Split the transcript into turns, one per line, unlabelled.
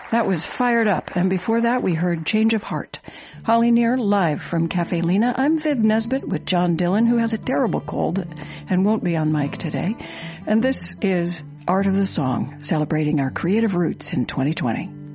That was Fired Up, and before that we heard Change of Heart. Holly Near, live from Cafe Lena. I'm Viv Nesbitt with John Dillon, who has a terrible cold and won't be on mic today. And this is Art of the Song, celebrating our creative roots in 2020.